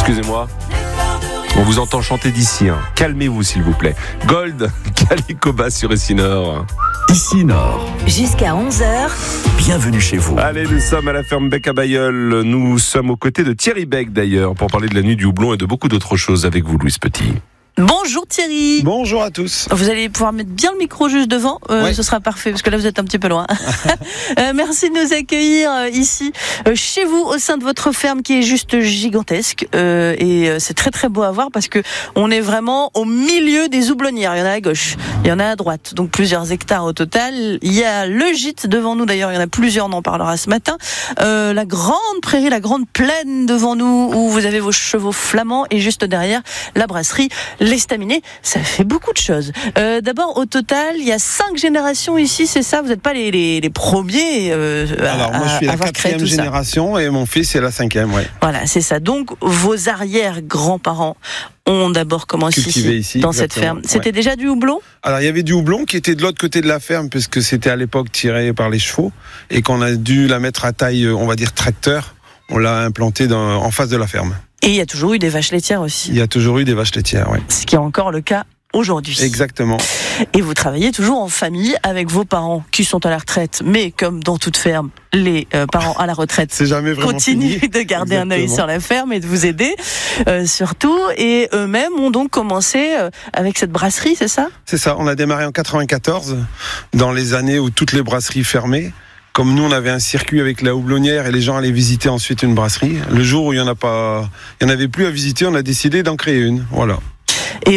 Excusez-moi. On vous entend chanter d'ici. Calmez-vous, s'il vous plaît. Gold, Calicoba sur Essinor. Ici Nord. Jusqu'à 11h. Bienvenue chez vous. Allez, nous sommes à la ferme Bec à Bailleul. Nous sommes aux côtés de Thierry Bec, d'ailleurs, pour parler de la nuit du houblon et de beaucoup d'autres choses avec vous, Louise Petit. Bonjour Thierry. Bonjour à tous. Vous allez pouvoir mettre bien le micro juste devant, Oui. Ce sera parfait parce que là vous êtes un petit peu loin. Merci de nous accueillir ici chez vous au sein de votre ferme qui est juste gigantesque et c'est très très beau à voir parce que on est vraiment au milieu des houblonnières. Il y en a à gauche, il y en a à droite, donc plusieurs hectares au total. Il y a le gîte devant nous d'ailleurs, il y en a plusieurs, on en parlera ce matin. La grande prairie, la grande plaine devant nous où vous avez vos chevaux flamands et juste derrière la brasserie. L'estaminet, ça fait beaucoup de choses. D'abord, au total, il y a 5 générations ici, c'est ça? Vous n'êtes pas les premiers Alors, moi, je suis la avoir créé 4e tout ça. génération et mon fils est la 5e, ouais. Voilà, c'est ça. Donc, vos arrière-grands-parents ont d'abord commencé Cultivé ici, dans cette exactement, ferme. C'était déjà du houblon? Alors, il y avait du houblon qui était de l'autre côté de la ferme puisque c'était à l'époque tiré par les chevaux et qu'on a dû la mettre à taille, on va dire, tracteur. On l'a implanté en face de la ferme. Et il y a toujours eu des vaches laitières aussi. Il y a toujours eu des vaches laitières, oui. Ce qui est encore le cas aujourd'hui. Exactement. Et vous travaillez toujours en famille avec vos parents qui sont à la retraite, mais comme dans toute ferme, les parents à la retraite C'est jamais vraiment continuent fini. de garder un œil Exactement. sur la ferme et de vous aider surtout. Et eux-mêmes ont donc commencé avec cette brasserie, c'est ça? C'est ça, on a démarré en 94, dans les années où toutes les brasseries fermaient. Comme nous, on avait un circuit avec la houblonnière et les gens allaient visiter ensuite une brasserie. Le jour où il y en avait plus à visiter, on a décidé d'en créer une. Voilà.